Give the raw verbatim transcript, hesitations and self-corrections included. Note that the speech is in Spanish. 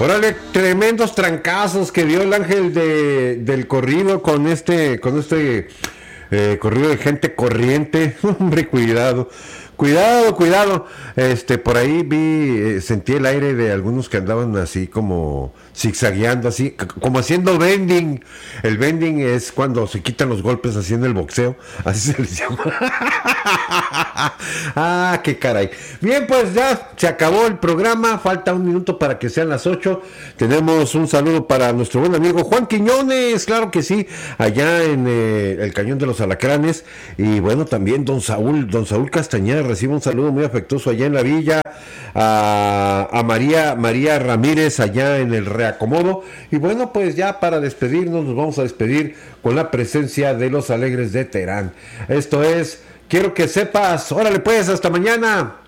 Órale, tremendos trancazos que dio el ángel de, del corrido con este, con este eh, corrido de gente corriente. Hombre, cuidado. Cuidado, cuidado. Este, por ahí vi, eh, sentí el aire de algunos que andaban así como zigzagueando, así, c- como haciendo bending. El bending es cuando se quitan los golpes así en el boxeo. Así se les llama. Ah, qué caray. Bien, pues ya se acabó el programa. Falta un minuto para que sean las ocho. Tenemos un saludo para nuestro buen amigo Juan Quiñones, claro que sí, allá en eh, el Cañón de los Alacranes. Y bueno, también don Saúl, don Saúl Castañeda recibe un saludo muy afectuoso allá en la villa. A, a María, María Ramírez allá en el Reacomodo. Y bueno, pues ya para despedirnos, nos vamos a despedir con la presencia de los Alegres de Terán. Esto es Quiero que sepas. Órale pues, hasta mañana.